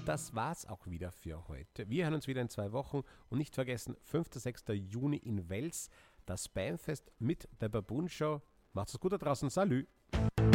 das war's auch wieder für heute. Wir hören uns wieder in 2 Wochen und nicht vergessen, 5. 6. Juni in Wels, das Spamfest mit der Baboon Show. Macht's es gut da draußen. Salü!